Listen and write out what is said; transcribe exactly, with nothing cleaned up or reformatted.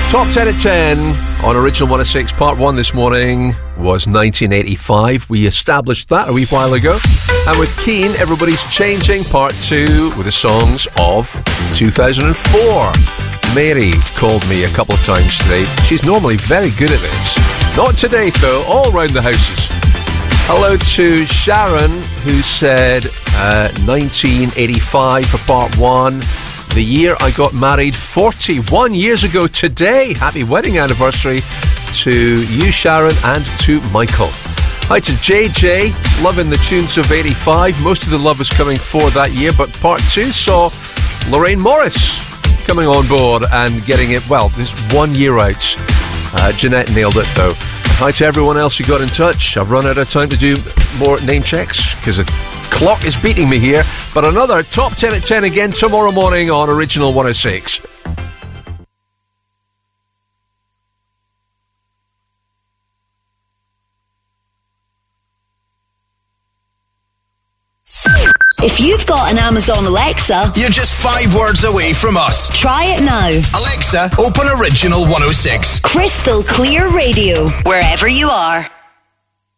Top ten at ten on Original one oh six. Part one this morning was nineteen eighty-five. We established that a wee while ago. And with Keane, Everybody's Changing. Part two with the songs of two thousand four. Mary called me a couple of times today. She's normally very good at this. Not today, though. All round the houses. Hello to Sharon, who said uh, nineteen eighty-five for part one. The year I got married forty-one years ago today. Happy wedding anniversary to you, Sharon, and to Michael. Hi to J J, loving the tunes of eighty-five. Most of the love was coming for that year, but part two saw Lorraine Morris coming on board and getting it, well, this one year out. Uh, Jeanette nailed it, though. Hi to everyone else who got in touch. I've run out of time to do more name checks because the clock is beating me here. But another Top ten at ten again tomorrow morning on Original one oh six. If you've got an Amazon Alexa, you're just five words away from us. Try it now. Alexa, open Original one oh six. Crystal clear radio, wherever you are.